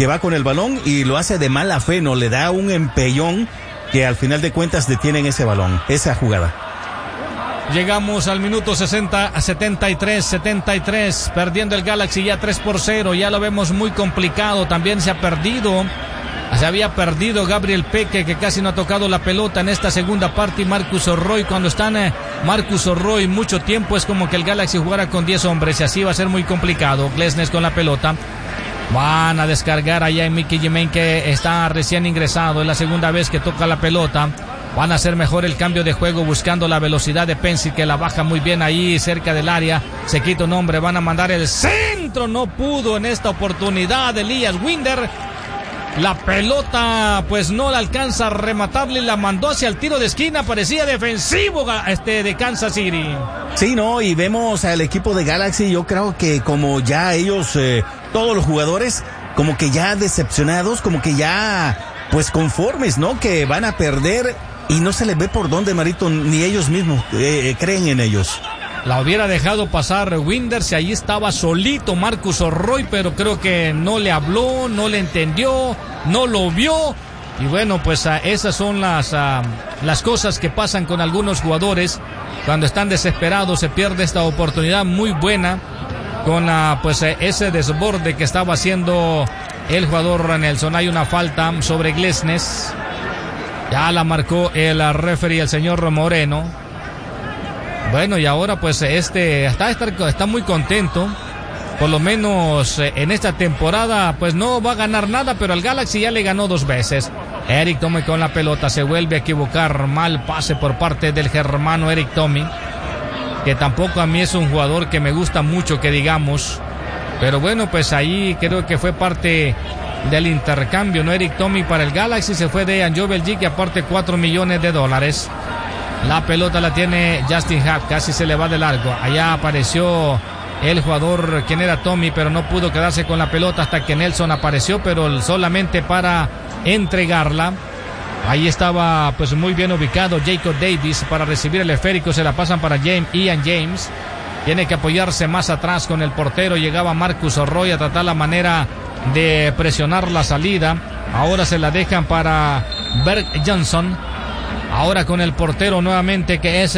que va con el balón y lo hace de mala fe, no le da un empellón que al final de cuentas detienen ese balón, esa jugada. Llegamos al minuto 73, perdiendo el Galaxy ya 3-0, ya lo vemos muy complicado, también se había perdido Gabriel Peque, que casi no ha tocado la pelota en esta segunda parte, y Marcus Orroy. Cuando están Marcus Orroy mucho tiempo, es como que el Galaxy jugara con 10 hombres, y así va a ser muy complicado. Glesnes con la pelota, van a descargar allá en Mickey Jiménez, que está recién ingresado, es la segunda vez que toca la pelota. Van a hacer mejor el cambio de juego, buscando la velocidad de Pensi, que la baja muy bien ahí cerca del área. Se quita un hombre, van a mandar el centro, no pudo en esta oportunidad Elías Winder. La pelota pues no la alcanza a rematarle, la mandó hacia el tiro de esquina, parecía defensivo de Kansas City. Sí, no, y vemos al equipo de Galaxy, yo creo que como ya ellos, todos los jugadores, como que ya decepcionados, como que ya pues conformes, ¿no? Que van a perder y no se les ve por dónde, Marito, ni ellos mismos creen en ellos. La hubiera dejado pasar Winder si ahí estaba solito Marcus Orroy, pero creo que no le habló, no le entendió, no lo vio. Y bueno, pues esas son las cosas que pasan con algunos jugadores. Cuando están desesperados se pierde esta oportunidad muy buena con ese desborde que estaba haciendo el jugador Nelson. Hay una falta sobre Glesnes. Ya la marcó el referee, el señor Moreno. Bueno, y ahora pues está muy contento. Por lo menos en esta temporada pues no va a ganar nada, pero al Galaxy ya le ganó 2 veces. Eric Tommy con la pelota, se vuelve a equivocar, mal pase por parte del germano Eric Tommy, que tampoco a mí es un jugador que me gusta mucho, que digamos. Pero bueno, pues ahí creo que fue parte del intercambio, ¿no? Eric Tommy para el Galaxy, se fue de Jovel G, que aparte $4 millones. La pelota la tiene Justin Happ, casi se le va de largo. Allá apareció el jugador, quien era Tommy, pero no pudo quedarse con la pelota hasta que Nelson apareció, pero solamente para entregarla. Ahí estaba pues muy bien ubicado Jacob Davis para recibir el esférico, se la pasan para Ian James. Tiene que apoyarse más atrás con el portero. Llegaba Marcus Orroy a tratar la manera de presionar la salida. Ahora se la dejan para Berg Johnson. Ahora con el portero nuevamente, que es